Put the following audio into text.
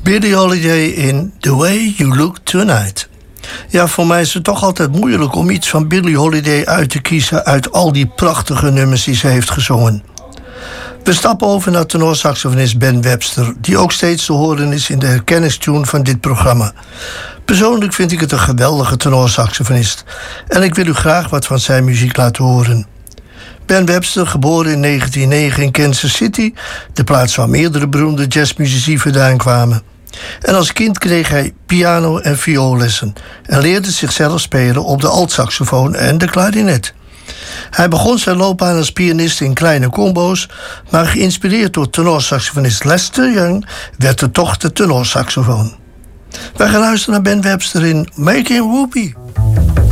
Billie Holiday in The Way You Look Tonight. Ja, voor mij is het toch altijd moeilijk om iets van Billie Holiday uit te kiezen uit al die prachtige nummers die ze heeft gezongen. We stappen over naar tenorsaxofonist Ben Webster, die ook steeds te horen is in de herkenningstune van dit programma. Persoonlijk vind ik het een geweldige tenorsaxofonist en ik wil u graag wat van zijn muziek laten horen. Ben Webster, geboren in 1909 in Kansas City, de plaats waar meerdere beroemde jazzmuzici vandaan kwamen. En als kind kreeg hij piano- en vioollessen en leerde zichzelf spelen op de altsaxofoon en de klarinet. Hij begon zijn loopbaan als pianist in kleine combo's, maar geïnspireerd door tenorsaxofonist Lester Young werd het toch de tenorsaxofoon. Wij gaan luisteren naar Ben Webster in Making Whoopie.